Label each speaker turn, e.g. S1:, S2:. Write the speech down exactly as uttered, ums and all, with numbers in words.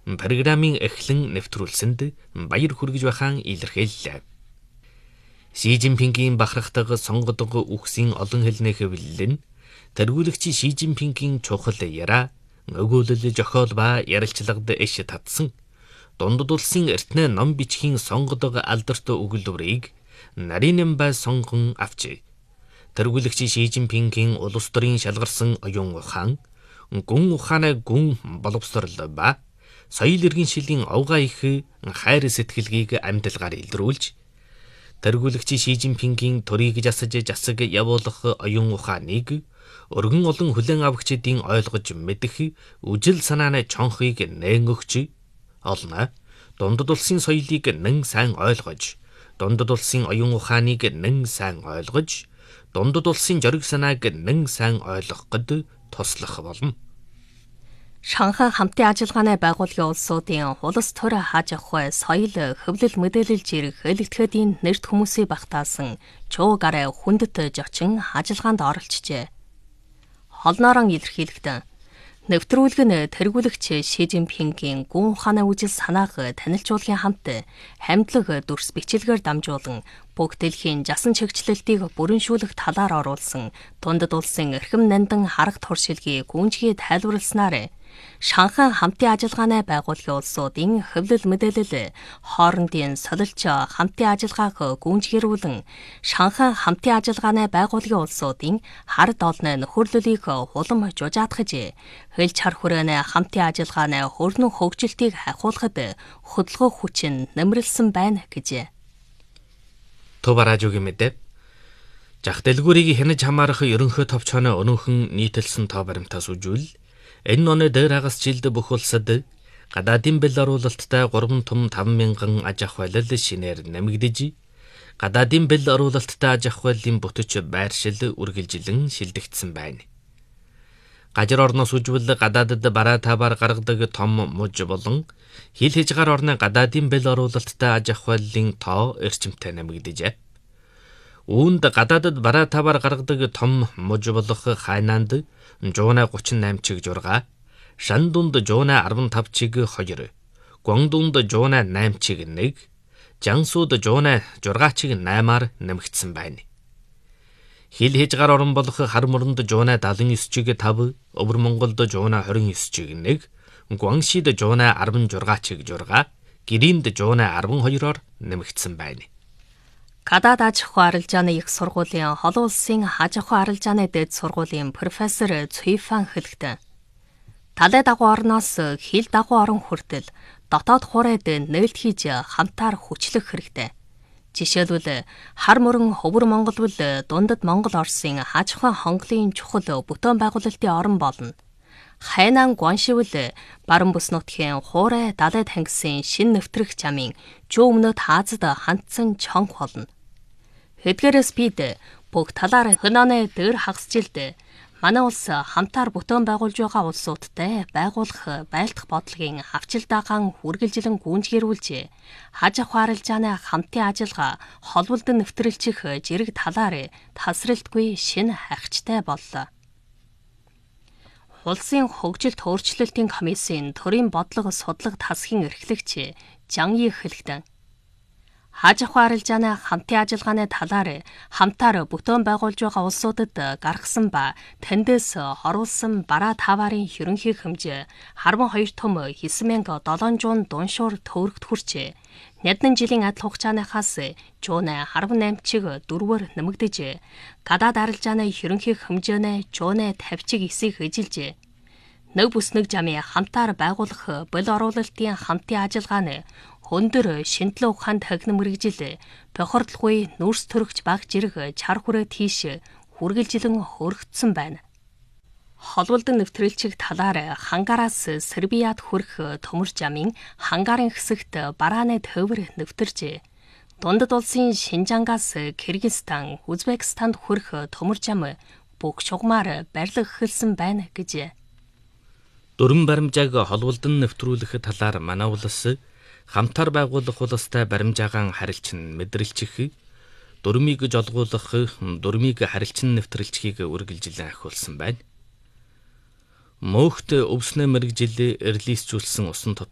S1: программын эхлэн нэвтрүүлсэнд баяр хүргэж байхаан илэрхийллээ. Ши Жинпингийн бахархдаг сонгодог үхсийн олон хэлний хэвлэл нь тэргүүлэгч Ши Жинпингийн чухал яриа, өгүүлэл жохиол ба ярилцлагад эш татсан дундад улсын эртнээ ном бичгийн сонгодог алдарт өгүүлбэрийг нарийн бай сонгон авчээ. Тэргүүлэгч Ши Жинпингийн улс төрийн шалгарсан оюун ухаан, гүн ухаанаа гүн боловсрол ба соёл иргэн шилийн овгаа их хайр сэтгэлгийг амьдалгаар илрүүлж, тэргүүлэгч Ши Жинпингийн төрийг жасаж жасаг явуулах оюун ухааныг өргөн олон хүлээн авагчдын ойлгож мэдэх үжил санааны чонхыг нээн өгч, олно дундад улсын соёлыг нэн сайн ойлгож, дундад улсын оюун ухааныг нэн сайн ойлгож, дундад улсын жориг санааг нэн сайн ойлгоход туслах болно.
S2: Шанхай хамтын ажиллагааны байгууллагын улсуудын улс төр хааж авах соёл хөвлөл мэдээлэлж ирэх элэгдэхэд нэрт хүмүүсийг багтаасан Чуу гараа хүндэт зочин ажиллагаанд оролцжээ. Холноорон илэрхийлэгдэн нэвтрүүлэг нь тэргүүлэгч Ши Жинпингийн гүн ухааны үжил санааг танилцуулгын хамт хамтлаг дүрс бичлэгээр дамжуулан бүгд дэлхийн жасан чигчлэлтийг бүрэншүүлэх талаар оруулсан дундад улсын эрхэм нандин харах туршилгийг гүнжгий тайлбарласнаар Шанхай хамтын ажиллагааны байгууллагын улсуудын хөвлөл мэдээлэл хоорондын солилж хамтын ажиллагааг гүнжгийрүүлэн Шанхай хамтын ажиллагааны байгууллагын улсуудын хард олны нөхөрлөлийг улам жужаатгаж, хэлж хар хүрээний хамтын ажиллагааны хөрнөн хөгжилтийг хахуулахад хөдөлгөөн хүч нь нэмрэлсэн байна гэж.
S1: Товаражуугийн мэдээ. Жах дэлгүүрийг хянаж хамаарах ерөнхий товчооны өнөөхөн нийтэлсэн тоо баримтаас үжүүл энэ оны дээр хагас жилд бүх улсад гадаадын бэл оруулалттай гурван том таван мянган аж ахуй байлал шинээр нэмэгдэж, гадаадын бэл оруулалттай аж ахуй байлын бүтэж байршил үргэлжилэн шилдэгдсэн байна. Гажир орноос үжвэл гадаадд бараа таваар гаргадаг том муж болон хил хязгаар орны гадаадын бэл оруулалттай аж ахуй байлын тоо эрчимтэй нэмэгдэжээ. Үүнд гадаадд бараа таваар гаргадаг том муж болох Хайнанд жуунаа гучин найман чиг журга, Шандунд жуунаа арван тав чиг хоёр, Гуандунд жуунаа найман чиг нэг, Жансууд жуунаа журга чиг наймаар нэмэгдсэн байна. Хил хязгаар орон болох хар мөрөнд жуунаа даалан ёс чиг тав, Өвөр Монголд жуунаа хорин ёс чиг нэг, Гуаншид жуунаа арван журга чиг журга, Гиринд жуунаа арван хоёроор нэмэгдсэн байна.
S2: Гадаад аж ахуй арилжааны их сургуулийн холон улсын аж ахуй арилжааны дэд сургуулийн профессор Цуйфан хэлэхдээ талай дагуу орноос хил дагуу орон хүртэл дотоод хуурайд нээлт хийж хамтаар хүчлэх хэрэгтэй. Жишээлбэл хар мөрөн Өвөр Монгол бол дундад Монгол Оросын аж ахуй хонглын чухал бүтээн байгуулалтын орн болно. Хайнан Гуаншивл баруун бүс нутгийн хуурай далай тангисын шин нэвтрэх замын зүүн өмнөд Азад хандсан чонх болно. Эдгээрээс бид бүх талаар хөнөөний дээр хагасжилд манай улс хамтаар бүтээн байгуулж байгаа улсуудтай байгуулах байлдах бодлогын хавчилдаагаан үргэлжилэн гүнжгийрүүлж, аж ахуй арилжааны хамтын ажиллагаа холболдон нэвтрүүлчих зэрэг талаар тасралтгүй шинэ хагчтай боллоо. Улсын хөгжилт өөрчлөлтийн комиссийн төрийн бодлого судлага тасгийн эрхлэгч Жан Yi хэлэхдээ аж ахуй арилжааны хамтын ажиллагааны талаар хамтаар бүтээн байгуулж байгаа улсуудад гаргасан ба тэндээс оруулсан бараа таварын ерөнхий хэмжээ харван хоёр том хэсэг мянга долоон зуун дуншуур төгрөгт хүрчээ. Няднан жилийн адил хугацаанаас жуунаа харван найман чиг дөрвөөр нэмэгдэж, гадаад арилжааны ерөнхий хэмжээнэ жуунаа тавь чиг эсийг эжилжээ. Нэг бүс нэг замын хамтаар байгуулах бэл оруулалтын хамтын ажиллагаа нь өндөр шинжилгээ ухаанд хагнам мэрэгжил бохирдлгүй нүрс төрөгч баг жирэг чар хүрээ тийш хүргэлжилэн хөргөцсөн байна. Холболдон нэвтрүүлчих талаар Хангараас Сербиад хүрэх төмөр замын Хангарын хэсэгт барааны төвөр нэвтэржээ. Дундад улсын Шинжангаас Кыргызстан, Узбекистанд хүрэх төмөр зам бүх шугамар барилга эхэлсэн байна гэж.
S1: Дөрвөн баримжааг холболдон нэвтрүүлэх талаар манай улс хамтаар байгуулах улстай баримжаагаан харилцан мэдрэлчих, дөрмийг жолгуулах, дөрмийг харилцан нэвтрэлчхийг үргэлжилэн ахиулсан байна. Мөнхт өвснө мэрэгжил релизжүүлсэн усан